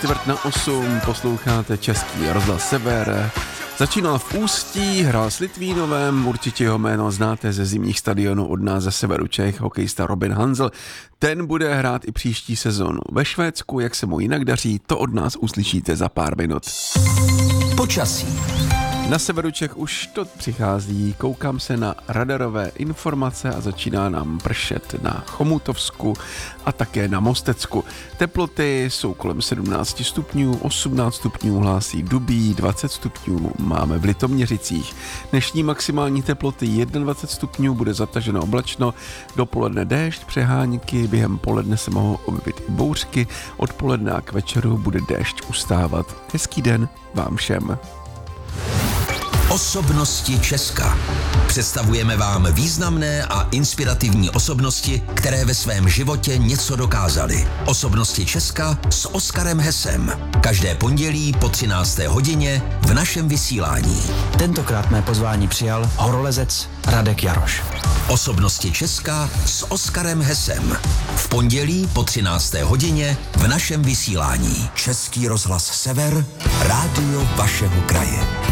7:45, posloucháte Český rozhlas Sever. Začínal v Ústí, hrál s Litvínovem, určitě jeho jméno znáte ze zimních stadionů od nás ze severu Čech, hokejista Robin Hanzl. Ten bude hrát i příští sezonu ve Švédsku, jak se mu jinak daří, to od nás uslyšíte za pár minut. Počasí. Na severu Čech už to přichází, koukám se na radarové informace a začíná nám pršet na Chomutovsku a také na Mostecku. Teploty jsou kolem 17 stupňů, 18 stupňů hlásí Dubí, 20 stupňů máme v Litoměřicích. Dnešní maximální teploty 21 stupňů, bude zataženo oblačno, dopoledne déšť, přehánky, během poledne se mohou objevit i bouřky, odpoledne a k večeru bude déšť ustávat. Hezký den vám všem. Osobnosti Česka. Představujeme vám významné a inspirativní osobnosti, které ve svém životě něco dokázaly. Osobnosti Česka s Oskarem Hesem. Každé pondělí po 13. hodině v našem vysílání. Tentokrát mé pozvání přijal horolezec Radek Jaroš. Osobnosti Česka s Oskarem Hesem. V pondělí po 13. hodině v našem vysílání. Český rozhlas Sever, rádio vašeho kraje.